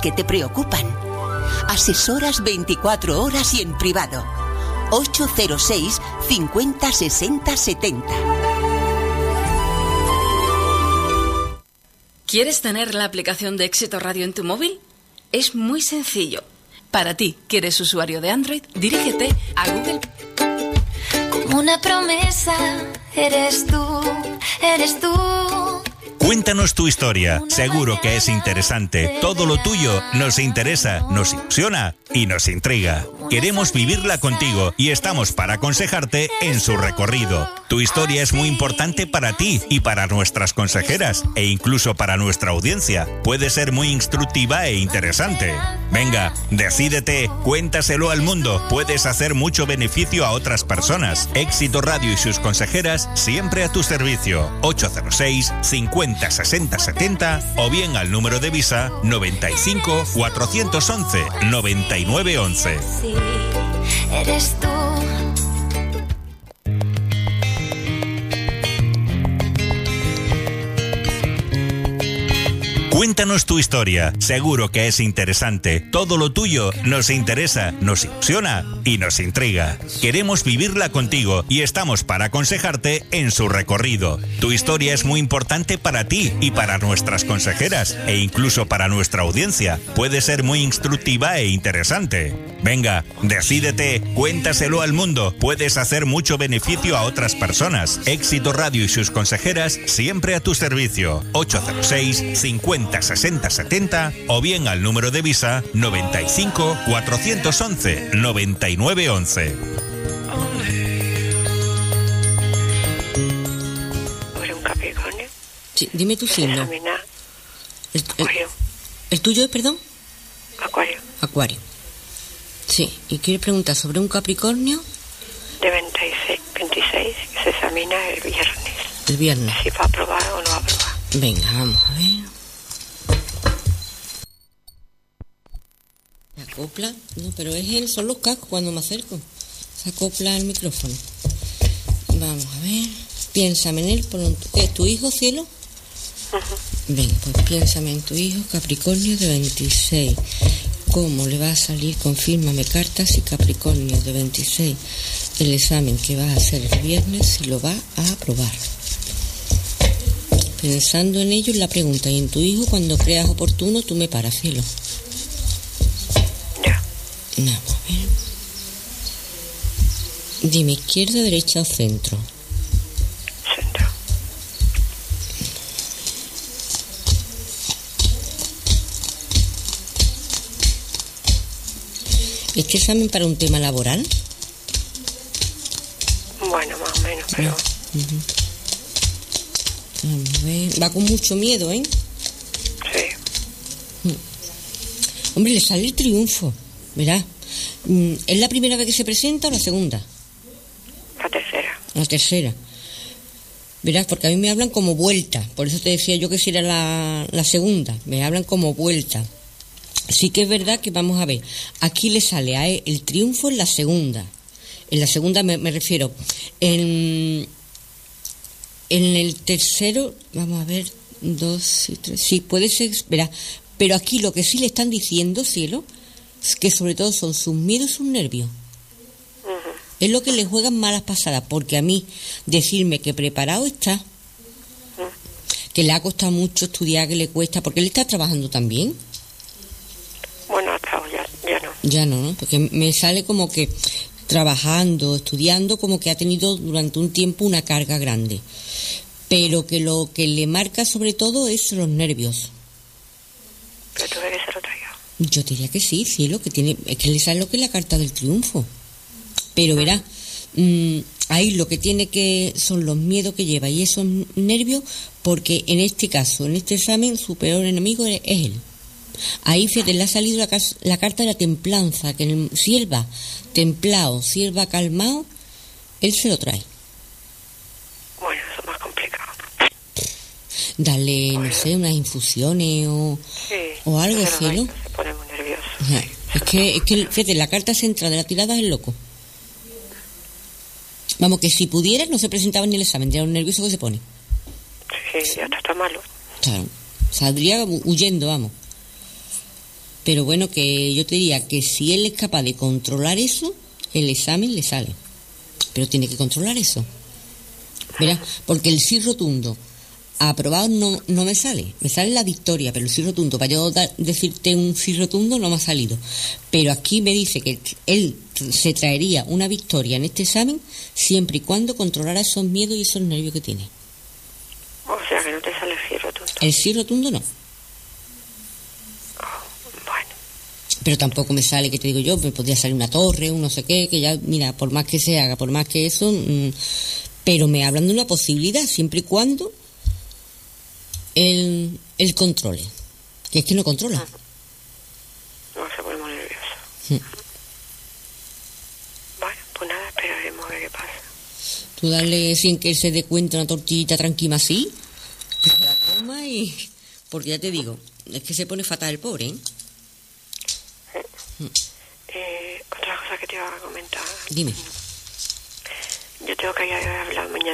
que te preocupan. Asesoras 24 horas y en privado. 806 50 60 70. ¿Quieres tener la aplicación de Éxito Radio en tu móvil? Es muy sencillo. Para ti, que eres usuario de Android, dirígete a Google. Como una promesa, eres tú, eres tú. Cuéntanos tu historia, seguro que es interesante. Todo lo tuyo nos interesa, nos ilusiona y nos intriga. Queremos vivirla contigo y estamos para aconsejarte en su recorrido. Tu historia es muy importante para ti y para nuestras consejeras e incluso para nuestra audiencia. Puede ser muy instructiva e interesante. Venga, decídete, cuéntaselo al mundo. Puedes hacer mucho beneficio a otras personas. Éxito Radio y sus consejeras siempre a tu servicio. 806 50 60 70 o bien al número de Visa 95 411 9911. Sí, eres tú. Cuéntanos tu historia, seguro que es interesante. Todo lo tuyo nos interesa, nos ilusiona y nos intriga. Queremos vivirla contigo y estamos para aconsejarte en su recorrido. Tu historia es muy importante para ti y para nuestras consejeras e incluso para nuestra audiencia. Puede ser muy instructiva e interesante. Venga, decídete, cuéntaselo al mundo. Puedes hacer mucho beneficio a otras personas. Éxito Radio y sus consejeras siempre a tu servicio. 806 50 60 70 o bien al número de Visa 95 411 9911. ¿Por un Capricornio? Sí, dime tu signo. Acuario. ¿El tuyo es, perdón? Acuario. Acuario. Sí, y quieres preguntar sobre un Capricornio. De 26, que se examina el viernes. El viernes. Si va a aprobar o no va a aprobar. Venga, vamos a ver. ¿Se acopla? No, pero es él, son los cascos cuando me acerco. Se acopla el micrófono. Vamos a ver. Piénsame en él. ¿Es tu hijo, cielo? Uh-huh. Venga, pues piénsame en tu hijo, Capricornio de 26. ¿Cómo le va a salir? Confírmame cartas y Capricornio de 26. El examen que vas a hacer el viernes, si lo va a aprobar. Pensando en ello, en la pregunta, y en tu hijo, cuando creas oportuno, tú me paras, cielo. Ya. Vamos a ver. Dime, ¿izquierda, derecha o centro? Centro. ¿Este examen para un tema laboral? Bueno, más o menos, pero... Uh-huh. Vamos a ver. Va con mucho miedo, ¿eh? Sí. Hombre, le sale el triunfo, ¿verdad? ¿Es la primera vez que se presenta o la segunda? La tercera. La tercera. Verás, porque a mí me hablan como vuelta. Por eso te decía yo que si era la segunda. Me hablan como vuelta. Sí que es verdad que vamos a ver. Aquí le sale a él el triunfo en la segunda. En la segunda me refiero. En el tercero, vamos a ver, 2 y 3. Sí, puede ser, verás. Pero aquí lo que sí le están diciendo, cielo, es que sobre todo son sus miedos y sus nervios. Uh-huh. Es lo que le juegan malas pasadas, porque a mí decirme que preparado está, que le ha costado mucho estudiar, que le cuesta, porque él está trabajando también. Bueno, hasta ya no. Ya no, ¿no? Porque me sale como que trabajando, estudiando, como que ha tenido durante un tiempo una carga grande. Pero que lo que le marca sobre todo es los nervios. Pero tú ves que se lo traiga. Yo diría que sí, cielo, que tiene, es que le sale lo que es la carta del triunfo. Pero verá, ahí lo que tiene que son los miedos que lleva y esos nervios, porque en este caso, en este examen, su peor enemigo es él. Ahí, fíjate, le ha salido la carta de la templanza, que si él va templado, si él va calmado, él se lo trae. Bueno, eso es más complicado. Dale, no sé, unas infusiones o algo, cielo. Se pone muy nervioso. Sí. Es que, fíjate, la carta central de la tirada es el loco. Vamos, que si pudiera no se presentaba ni el examen, de lo nervioso que se pone. Sí, ya está malo. Claro, saldría huyendo, vamos. Pero bueno, que yo te diría que si él es capaz de controlar eso, el examen le sale. Pero tiene que controlar eso. ¿Verdad? Porque el sí rotundo aprobado no me sale. Me sale la victoria, pero el sí rotundo, para yo decirte un sí rotundo, no me ha salido. Pero aquí me dice que él se traería una victoria en este examen siempre y cuando controlara esos miedos y esos nervios que tiene. O sea, que no te sale el sí rotundo. El sí rotundo no. Bueno. Pero tampoco me sale, que te digo yo, me podría salir una torre, un no sé qué, que ya, mira, por más que se haga, por más que eso... pero me hablan de una posibilidad, siempre y cuando él controle. Que es que no controla. No, se pone muy nervioso. Bueno, pues nada, esperaremos a ver qué pasa. Tú darle sin que él se dé cuenta una tortillita tranquila así, que se la coma y... Porque ya te digo, es que se pone fatal el pobre, ¿eh? Otra cosa que te iba a comentar. Dime. Yo tengo que ir a hablar mañana